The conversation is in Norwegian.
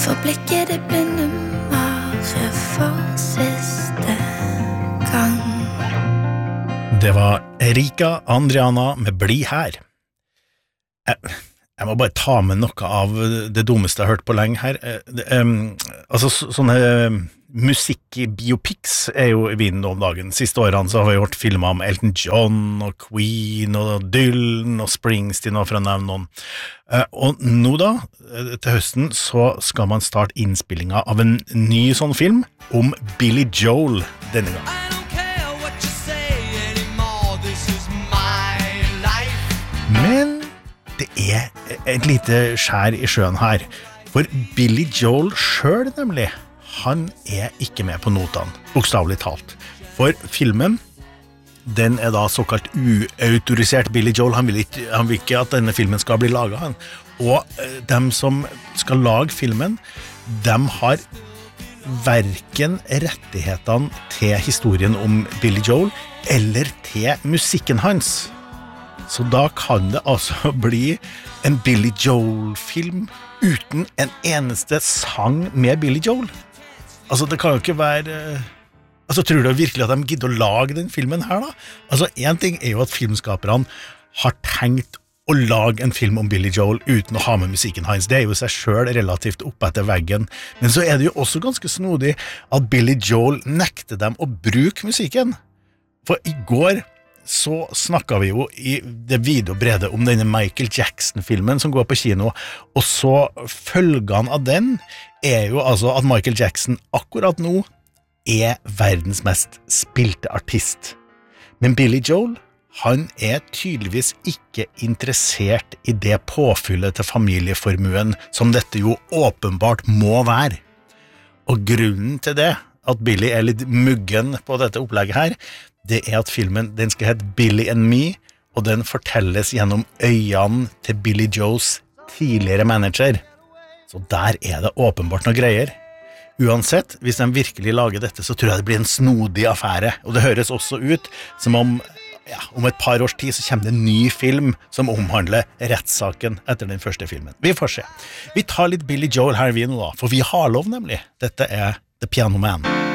For blikket det blinde bare for siste gang. Det var Erika Andriana med Bli her. Jeg må bare ta med noe av det dummeste jeg har hørt på lenge her. Altså, sånne musikk-biopics jo I vinden om dagen. Siste årene så har vi gjort filmer om Elton John og Queen og Dylan og Springsteen og for å nevne noen. Og nå da, til høsten, så skal man starte innspillingen av en ny sånn film om Billy Joel denne gang. Men det et lite skjær I sjøen her, for Billy Joel selv nemlig, han ikke med på notene, bokstavelig talt. For filmen, den da såkalt uautorisert Billy Joel, han vil ikke at denne filmen skal bli laget. Og dem som skal lage filmen, dem har hverken rettighetene til historien om Billy Joel, eller til musikken hans. Så da kan det altså bli en Billy Joel-film uten en eneste sang med Billy Joel. Altså, det kan jo ikke være... Altså, tror du virkelig at de gidder å lage den filmen her da? Altså, en ting jo at filmskaperne har tenkt å lage en film om Billy Joel uten å ha med musikken hans. Det jo seg selv relativt opp etter veggen. Men så det jo også ganske snodig at Billy Joel nekter dem å bruke musikken. For I går... så snakket vi jo I det vide og brede om denne Michael Jackson-filmen som går på kino, og så følgene av den jo altså at Michael Jackson akkurat nå verdens mest spilte artist. Men Billy Joel, han tydeligvis ikke interessert I det påfyllet til familieformuen som dette jo åpenbart må være. Og grunnen til det, at Billy litt muggen på dette opplegget her, det at filmen, den skal hete Billy and Me, og den fortelles gjennom øynene til Billy Joes tidligere manager. Så der det åpenbart noe greier. Uansett, hvis de virkelig lager dette, så tror jeg det blir en snodig affære. Og det høres også ut som om et par års tid så kommer det en ny film som omhandler rettssaken etter den første filmen. Vi får se. Vi tar litt Billy Joel her vi nå da, for vi har lov nemlig. Dette The Piano Man.